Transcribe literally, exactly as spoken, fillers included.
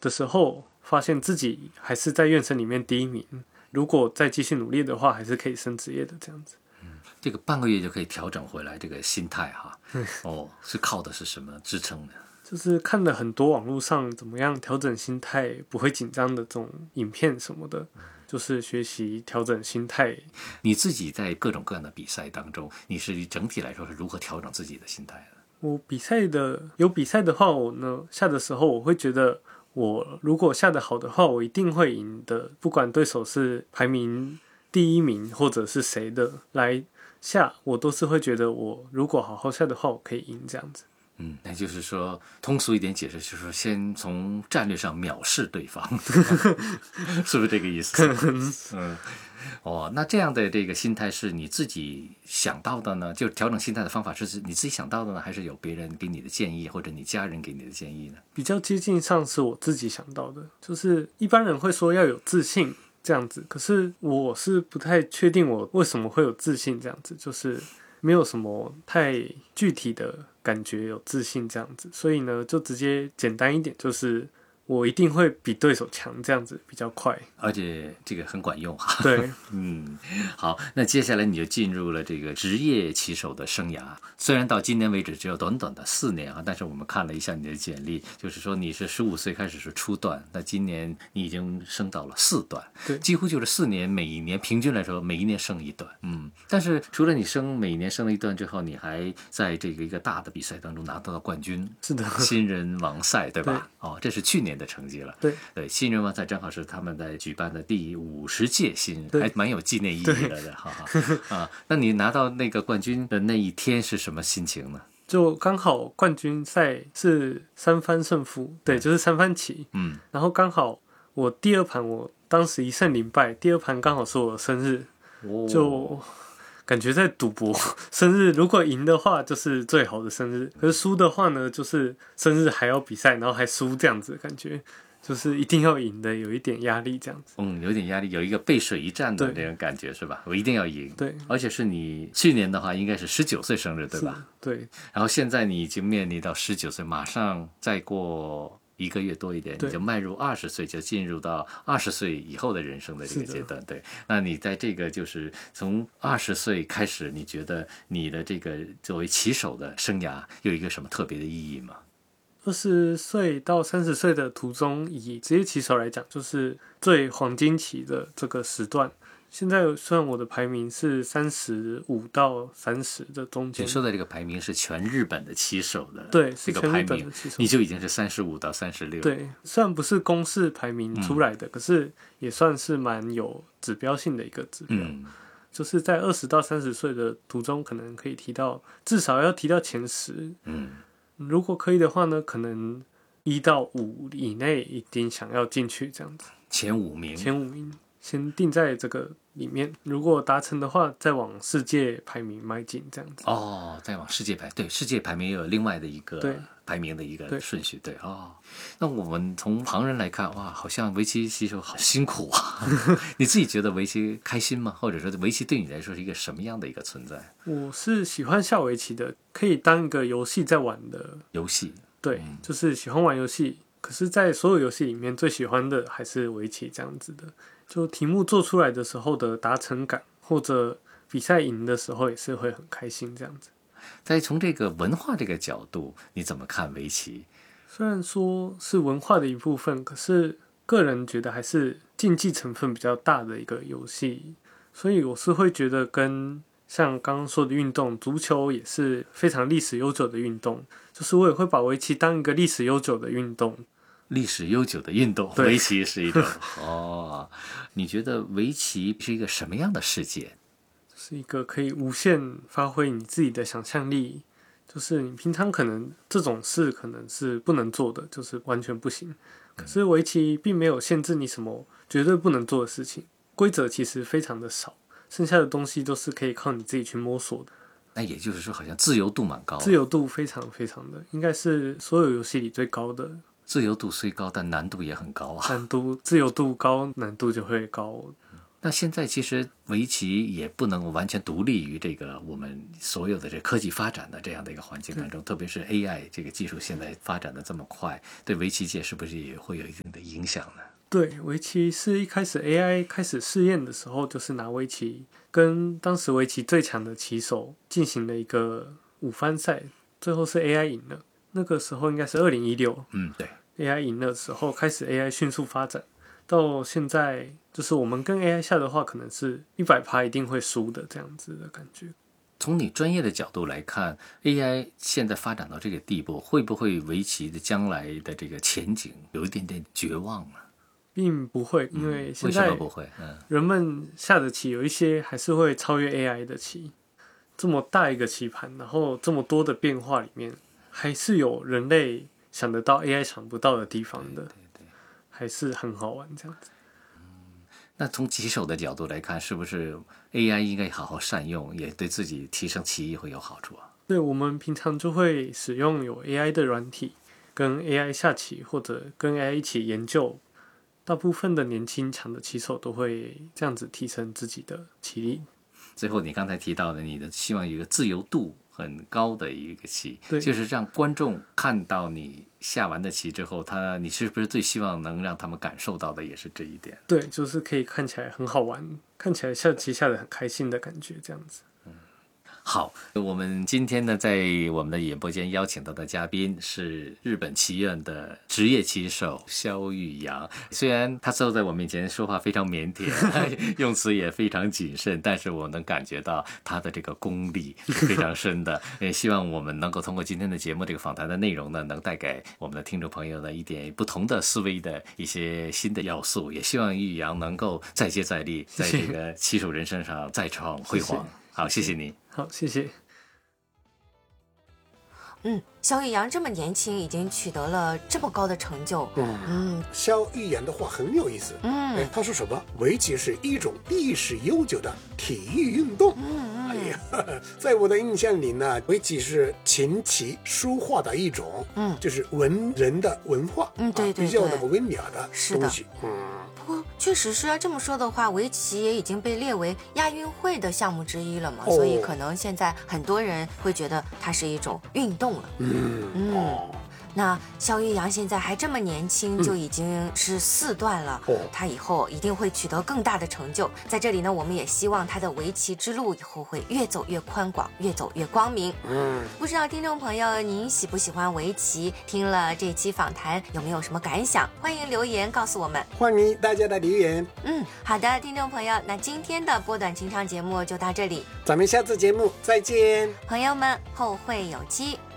的时候，发现自己还是在院生里面第一名，如果再继续努力的话，还是可以升职业的这样子。 嗯，这个半个月就可以调整回来这个心态哈。哦，是靠的是什么支撑呢？ 就是看了很多网络上怎么样调整心态不会紧张的这种影片什么的，就是学习调整心态。 你自己在各种各样的比赛当中，你是整体来说是如何调整自己的心态的？ 我比赛的有比赛的话，我呢下的时候我会觉得，我如果下得好的话，我一定会赢的，不管对手是排名第一名或者是谁的来下，我都是会觉得我如果好好下的话，我可以赢这样子。 嗯，那就是说，通俗一点解释，就是说，先从战略上藐视对方，是不是这个意思？嗯，哦，那这样的这个心态是你自己想到的呢？就调整心态的方法是你自己想到的呢，还是有别人给你的建议，或者你家人给你的建议呢？ 比较接近上是我自己想到的，就是一般人会说要有自信这样子，可是我是不太确定我为什么会有自信这样子，就是没有什么太具体的感觉有自信这样子，所以呢就直接简单一点，就是我一定会比对手强这样子比较快， 而且这个很管用哈。 对， 嗯，好，那接下来你就进入了这个职业棋手的生涯。虽然到今年为止只有短短的四年啊，但是我们看了一下你的简历，就是说你是十五岁开始是初段，那今年你已经升到了四段， 对， 几乎就是四年每一年平均来说每一年升一段。嗯，但是除了你升每一年升了一段之后，你还在这个一个大的比赛当中拿到了冠军， 是的， 新人王赛对吧？ 对哦，这是去年的成绩了。 对对，新人王赛正好是他们在举办的第五十届新人，还蛮有纪念意义的，哈哈啊。那你拿到那个冠军的那一天是什么心情呢？ 就刚好冠军赛是三番胜负，对，就是三番棋， 嗯， 然后刚好我第二盘我当时一胜零败，第二盘刚好是我的生日， 哦、 就感觉在赌博，生日如果赢的话就是最好的生日，可是输的话呢，就是生日还要比赛，然后还输这样子的感觉。就是一定要赢的，有一点压力这样子。 嗯，有点压力，有一个背水一战的这种感觉是吧？我一定要赢。 对， 而且是你去年的话，应该是十九岁生日对吧？ 对。 然后现在你已经面临到十九岁，马上再过一个月多一点，你就迈入二十岁，就进入到二十岁以后的人生的这个阶段。对，那你在这个就是从二十岁开始，你觉得你的这个作为棋手的生涯有一个什么特别的意义吗？ 二十岁到三十岁的途中，以职业棋手来讲，就是最黄金期的这个时段。现在虽然我的排名是三十五到三十的中间， 你说的这个排名是全日本的棋手的， 对， 这个排名，你就已经是三十五到三十六。 对，虽然不是公式排名出来的，嗯、可是也算是蛮有指标性的一个指标。嗯、就是在二十到三十岁的途中，可能可以提到，至少要提到前十。嗯。如果可以的话呢，可能一到五以内一定想要进去这样子。 前五名， 前五名先定在这个里面。如果达成的话，再往世界排名迈进这样子。 哦，再往世界排，对，世界排名也有另外的一个排名的一个顺序，对，对哦。那我们从旁人来看，哇，好像围棋棋手好辛苦啊。你自己觉得围棋开心吗？或者说围棋对你来说是一个什么样的一个存在？ 我是喜欢下围棋的，可以当一个游戏在玩的游戏。 对，嗯、就是喜欢玩游戏。可是，在所有游戏里面，最喜欢的还是围棋这样子的。就题目做出来的时候的达成感，或者比赛赢的时候也是会很开心这样子。 再从这个文化这个角度，你怎么看围棋？ 虽然说是文化的一部分，可是个人觉得还是竞技成分比较大的一个游戏，所以我是会觉得跟像刚刚说的运动，足球也是非常历史悠久的运动，就是我也会把围棋当一个历史悠久的运动。 历史悠久的运动，围棋是一种哦。你觉得围棋是一个什么样的世界？ 是一个可以无限发挥你自己的想象力，就是你平常可能这种事可能是不能做的，就是完全不行。可是围棋并没有限制你什么绝对不能做的事情，规则其实非常的少，剩下的东西都是可以靠你自己去摸索的。 那也就是说，好像自由度蛮高的， 自由度非常非常的，应该是所有游戏里最高的。 自由度虽高，但难度也很高啊。 难度自由度高，难度就会高。 那现在其实围棋也不能完全独立于这个我们所有的这科技发展的这样的一个环境当中，特别是 A I 这个技术现在发展的这么快，对围棋界是不是也会有一定的影响呢？ 对，围棋是一开始 A I 开始试验的时候，就是拿围棋跟当时围棋最强的棋手进行了一个五番赛，最后是 A I 赢了。那个时候应该是二零一六， 嗯，对 ，A I 赢的时候开始 A I 迅速发展，到现在就是我们跟 A I 下的话，可能是一百趴一定会输的这样子的感觉。 从你专业的角度来看 ，A I 现在发展到这个地步，会不会围棋的将来的这个前景有一点点绝望呢？ 并不会，因为现在为什么不会？嗯， 人们下的棋有一些还是会超越 A I 的棋。这么大一个棋盘，然后这么多的变化里面，还是有人类想得到 A I 想不到的地方的， 对对对， 还是很好玩这样子。 那从棋手的角度来看，是不是 A I 应该好好善用，也对自己提升棋艺会有好处啊？ 对，我们平常就会使用有 A I 的软体，跟 A I 下棋，或者跟 A I 一起研究。大部分的年轻强的棋手都会这样子提升自己的棋力。 最后，你刚才提到的，你的希望有一个自由度很高的一个棋，就是让观众看到你下完的棋之后，他你是不是最希望能让他们感受到的也是这一点？ 对，就是可以看起来很好玩，看起来下棋下得很开心的感觉，这样子。 好，我们今天呢，在我们的演播间邀请到的嘉宾是日本棋院的职业棋手萧育阳。虽然他坐在我面前说话非常腼腆，用词也非常谨慎，但是我能感觉到他的这个功力是非常深的。也希望我们能够通过今天的节目这个访谈的内容呢，能带给我们的听众朋友呢一点不同的思维的一些新的要素。也希望育阳能够再接再厉，在这个棋手人生上再创辉煌。谢谢，好，谢谢你。 好，谢谢。 嗯，萧育阳这么年轻，已经取得了这么高的成就。 嗯嗯，萧育阳的话很有意思。 嗯， 哎，他说什么？围棋是一种历史悠久的体育运动。 嗯， 哎呀，呵呵，在我的印象里呢，围棋是琴棋书画的一种， 嗯， 就是文人的文化， 嗯，对对对， 比较那个微妙的东西。嗯。 不过，确实是要这么说的话，围棋也已经被列为亚运会的项目之一了嘛，哦、所以可能现在很多人会觉得它是一种运动了。 嗯嗯。哦， 那萧育阳现在还这么年轻，就已经是四段了、嗯、他以后一定会取得更大的成就。在这里呢，我们也希望他的围棋之路以后会越走越宽广，越走越光明。 嗯， 不知道听众朋友您喜不喜欢围棋？听了这期访谈有没有什么感想？欢迎留言告诉我们， 欢迎大家的留言。 嗯，好的，听众朋友，那今天的波短情长节目就到这里， 咱们下次节目再见， 朋友们，后会有期。